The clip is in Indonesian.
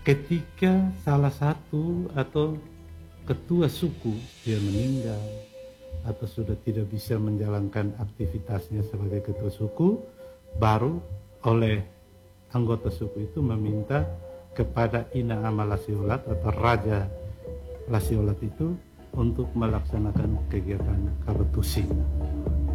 ketika salah satu atau ketua suku dia meninggal atau sudah tidak bisa menjalankan aktivitasnya sebagai ketua suku, baru oleh anggota suku itu meminta kepada Ina Ama Lasiolat atau Raja Lasiolat itu untuk melaksanakan kegiatan kabetusing.